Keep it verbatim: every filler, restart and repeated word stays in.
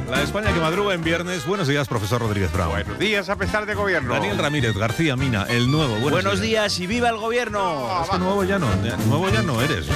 La España que madruga en viernes. Buenos días, profesor Rodríguez Brown. Buenos días, a pesar de gobierno. Daniel Ramírez García Mina, el nuevo. Buenos, Buenos días. días y viva el gobierno. Es que nuevo ya no, nuevo ya no eres.